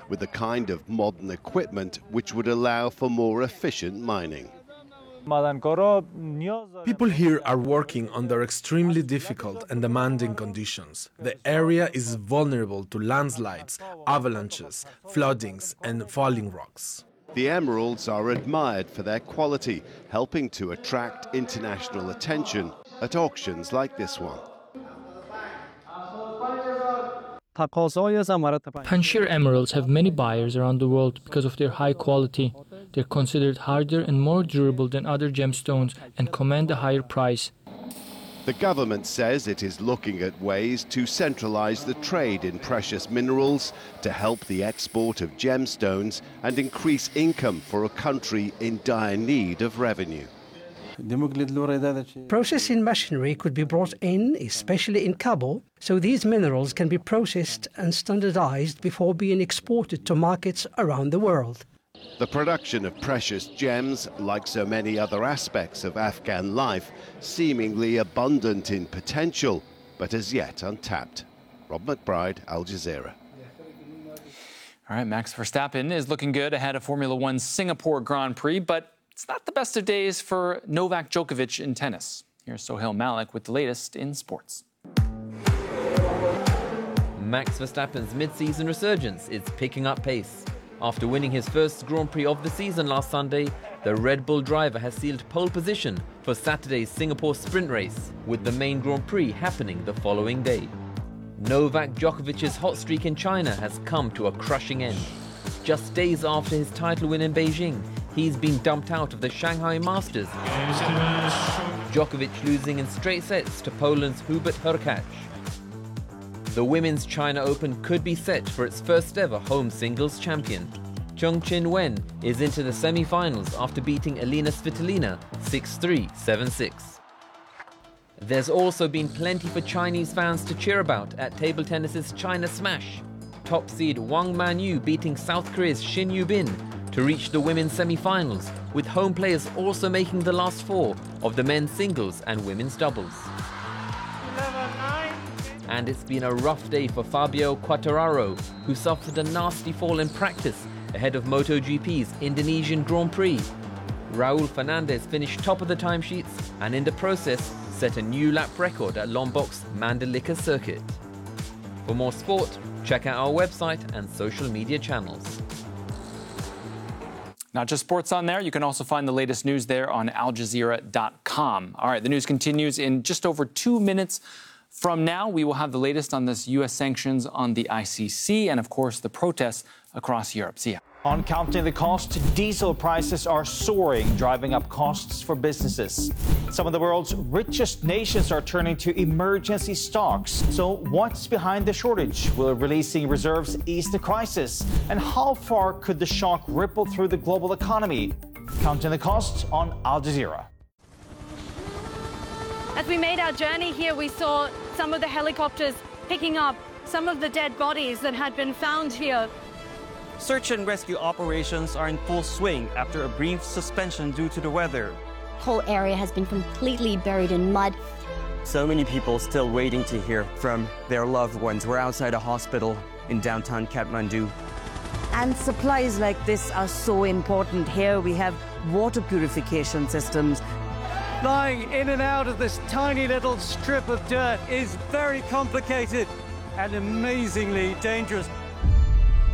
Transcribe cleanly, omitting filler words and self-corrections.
with the kind of modern equipment which would allow for more efficient mining. People here are working under extremely difficult and demanding conditions. The area is vulnerable to landslides, avalanches, floodings, and falling rocks. The emeralds are admired for their quality, helping to attract international attention at auctions like this one. Panjshir emeralds have many buyers around the world because of their high quality. They're considered harder and more durable than other gemstones and command a higher price. The government says it is looking at ways to centralize the trade in precious minerals to help the export of gemstones and increase income for a country in dire need of revenue. Processing machinery could be brought in, especially in Kabul, so these minerals can be processed and standardized before being exported to markets around the world. The production of precious gems, like so many other aspects of Afghan life, seemingly abundant in potential, but as yet untapped. Rob McBride, Al Jazeera. All right, Max Verstappen is looking good ahead of Formula One's Singapore Grand Prix, but it's not the best of days for Novak Djokovic in tennis. Here's Sohail Malik with the latest in sports. Max Verstappen's mid-season resurgence is picking up pace. After winning his first Grand Prix of the season last Sunday, the Red Bull driver has sealed pole position for Saturday's Singapore sprint race, with the main Grand Prix happening the following day. Novak Djokovic's hot streak in China has come to a crushing end. Just days after his title win in Beijing, he's been dumped out of the Shanghai Masters. Djokovic losing in straight sets to Poland's Hubert Hurkacz. The Women's China Open could be set for its first ever home singles champion. Chung Chin Wen is into the semi-finals after beating Elina Svitolina 6-3, 7-6. There's also been plenty for Chinese fans to cheer about at table tennis's China Smash. Top seed Wang Manyu beating South Korea's Shin Yubin to reach the women's semi-finals, with home players also making the last four of the men's singles and women's doubles. And it's been a rough day for Fabio Quartararo, who suffered a nasty fall in practice ahead of MotoGP's Indonesian Grand Prix. Raul Fernandez finished top of the timesheets and in the process set a new lap record at Lombok's Mandalika circuit. For more sport, check out our website and social media channels. Not just sports on there, you can also find the latest news there on aljazeera.com. All right, the news continues in just over 2 minutes. From now, we will have the latest on this U.S. sanctions on the ICC and, of course, the protests across Europe. See ya. On Counting the Cost, diesel prices are soaring, driving up costs for businesses. Some of the world's richest nations are turning to emergency stocks. So what's behind the shortage? Will releasing reserves ease the crisis? And how far could the shock ripple through the global economy? Counting the Cost on Al Jazeera. As we made our journey here, we saw some of the helicopters picking up some of the dead bodies that had been found here. Search and rescue operations are in full swing after a brief suspension due to the weather. The whole area has been completely buried in mud. So many people still waiting to hear from their loved ones. We're outside a hospital in downtown Kathmandu. And supplies like this are so important. Here we have water purification systems. Flying in and out of this tiny little strip of dirt is very complicated and amazingly dangerous.